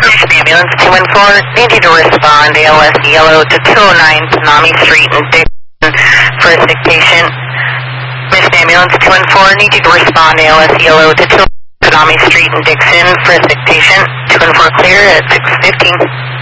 Ambulance 214, need you to respond ALS yellow to 209 Tsunami Street in Dixon for a sick patient. Miss Ambulance 214, need you to respond ALS yellow to 209 Tsunami Street in Dixon for a sick patient. 214 clear at 6:15.